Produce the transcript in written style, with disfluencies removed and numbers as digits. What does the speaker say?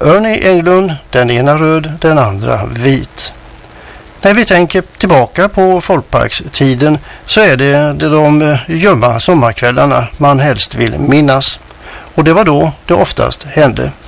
Ernie Englund, den ena röd, den andra vit. När vi tänker tillbaka på folkparkstiden så är det de ljumma sommarkvällarna man helst vill minnas. Och det var då det oftast hände.